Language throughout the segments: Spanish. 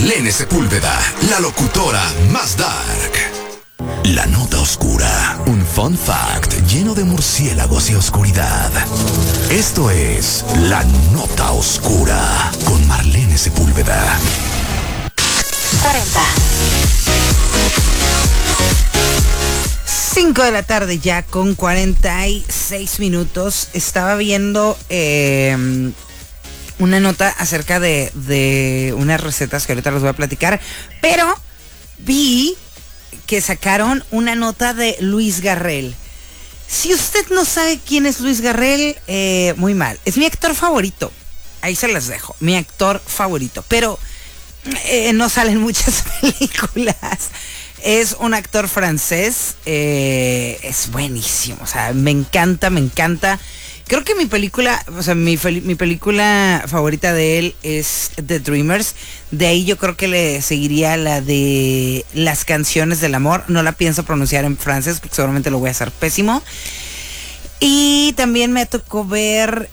Marlene Sepúlveda, la locutora más dark. La nota oscura, un fun fact lleno de murciélagos y oscuridad. Esto es La Nota Oscura con Marlene Sepúlveda. 40. 5 de la tarde ya con 46 minutos. Estaba viendo una nota acerca de unas recetas que ahorita les voy a platicar, pero vi que sacaron una nota de Luis Garrel. Si usted no sabe quién es Luis Garrel, muy mal. Es mi actor favorito. Ahí se las dejo. Mi actor favorito. Pero no salen muchas películas. Es un actor francés. Es buenísimo. O sea, me encanta. Creo que mi película favorita de él es The Dreamers. De ahí yo creo que le seguiría la de Las Canciones del Amor. No la pienso pronunciar en francés porque seguramente lo voy a hacer pésimo. Y también me tocó ver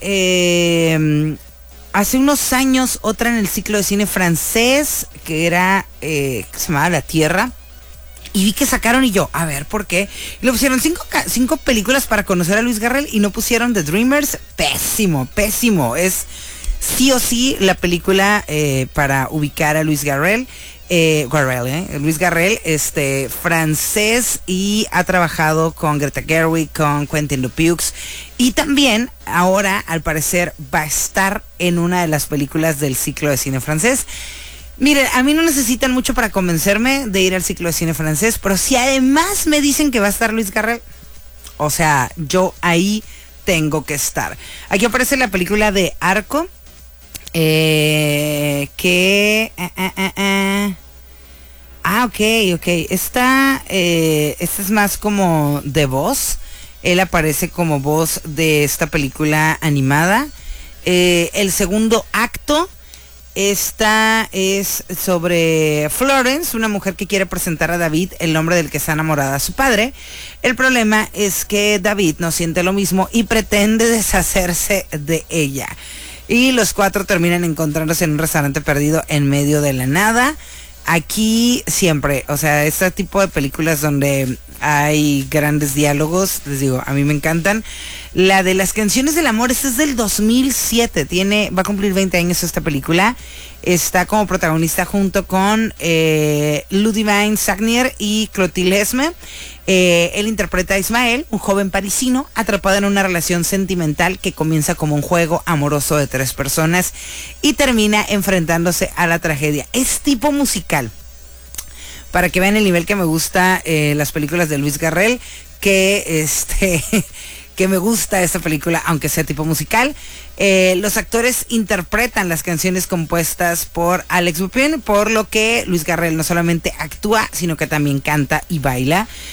hace unos años otra en el ciclo de cine francés que era que se llamaba La Tierra. Y vi que sacaron y yo, a ver, ¿por qué? Y le pusieron cinco películas para conocer a Luis Garrel y no pusieron The Dreamers. Pésimo. Es sí o sí la película para ubicar a Luis Garrel. Luis Garrel, francés, y ha trabajado con Greta Gerwig, con Quentin Dupieux. Y también ahora, al parecer, va a estar en una de las películas del ciclo de cine francés. Miren, a mí no necesitan mucho para convencerme de ir al ciclo de cine francés, pero si además me dicen que va a estar Luis Garrel, o sea, yo ahí tengo que estar. Aquí aparece la película de Arco, ok. Esta es más como de voz. Él aparece como voz de esta película animada. El segundo acto. Esta es sobre Florence, una mujer que quiere presentar a David, el hombre del que está enamorada su padre. El problema es que David no siente lo mismo y pretende deshacerse de ella. Y los cuatro terminan encontrándose en un restaurante perdido en medio de la nada. Aquí siempre, o sea, este tipo de películas donde hay grandes diálogos, les digo, a mí me encantan. La de Las Canciones del Amor, esta es del 2007, va a cumplir 20 años esta película. Está como protagonista junto con Ludivine Sagnier y Clotilde Esme. Él interpreta a Ismael, un joven parisino atrapado en una relación sentimental que comienza como un juego amoroso de 3 personas y termina enfrentándose a la tragedia. Es tipo musical, para que vean el nivel que me gusta las películas de Luis Garrel, que me gusta esta película, aunque sea tipo musical. Los actores interpretan las canciones compuestas por Alex Bupin, por lo que Luis Garrel no solamente actúa, sino que también canta y baila.